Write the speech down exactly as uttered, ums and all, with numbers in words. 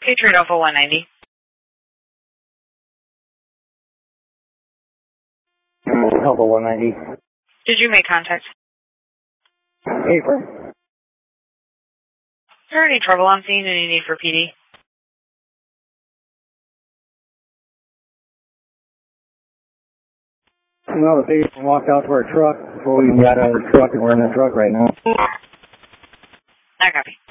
Patriot Alpha one ninety. Alpha one ninety. Did you make contact? Paper. Is there any trouble on scene? Any need for P D? No, the patient walked out to our truck before we got out of the truck, and we're in the truck right now. I copy.